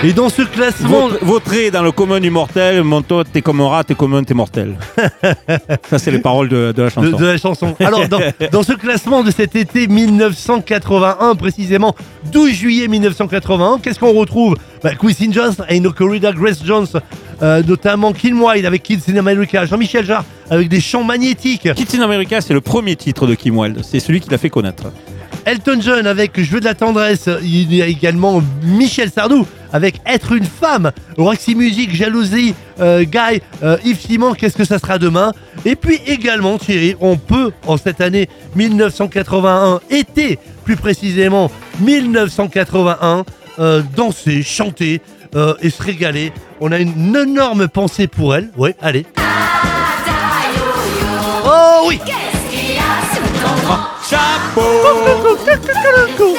Et dans ce classement... Vautré dans le commun du mortel, Monto, t'es comme un rat, t'es commun, t'es mortel. Ça, c'est les paroles de la chanson. De la chanson. Alors, dans ce classement de cet été 1981, précisément 12 juillet 1981, qu'est-ce qu'on retrouve? Quincy Jones, Ain't Corrida, Grace Jones, notamment Kim Wilde avec Kids in America, Jean-Michel Jarre avec des chants magnétiques. Kids in America, c'est le premier titre de Kim Wilde. C'est celui qui l'a fait connaître. Elton John avec Je veux de la tendresse. Il y a également Michel Sardou avec Être une femme. Roxy Music, Jalousie, Guy, Yves Simon, Qu'est-ce que ça sera demain. Et puis également Thierry, on peut en cette année 1981, été plus précisément 1981, danser, chanter et se régaler. On a une énorme pensée pour elle. Oui, allez. Oh oui. Chapeau.